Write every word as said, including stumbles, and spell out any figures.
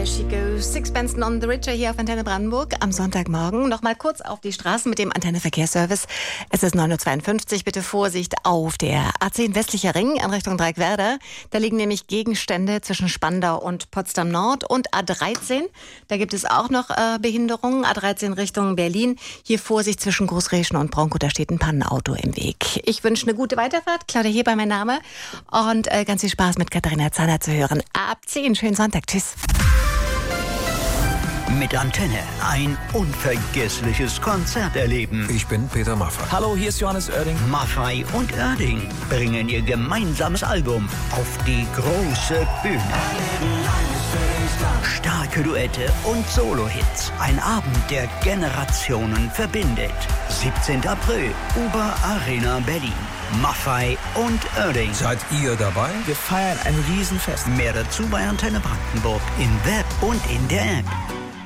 There she goes. Six Benson on the Richer hier auf Antenne Brandenburg am Sonntagmorgen. Noch mal kurz auf die Straßen mit dem Antenne Verkehrsservice. Es ist neun Uhr zweiundfünfzig. Bitte Vorsicht auf der A zehn westlicher Ring in Richtung Dreieckwerder. Da liegen nämlich Gegenstände zwischen Spandau und Potsdam Nord und A dreizehn. Da gibt es auch noch äh, Behinderungen. A dreizehn Richtung Berlin. Hier Vorsicht zwischen Großreschen und Bronco. Da steht ein Pannenauto im Weg. Ich wünsche eine gute Weiterfahrt. Claudia Heber mein Name. Und äh, ganz viel Spaß mit Katharina Zahner zu hören. Ab zehn. Schönen Sonntag. Tschüss. Mit Antenne ein unvergessliches Konzert erleben. Ich bin Peter Maffay. Hallo, hier ist Johannes Oerding. Maffay und Oerding bringen ihr gemeinsames Album auf die große Bühne. Starke Duette und Solo-Hits. Ein Abend, der Generationen verbindet. siebzehnten April, Uber Arena Berlin. Maffay und Oerding. Seid ihr dabei? Wir feiern ein Riesenfest. Mehr dazu bei Antenne Brandenburg im Web und in der App.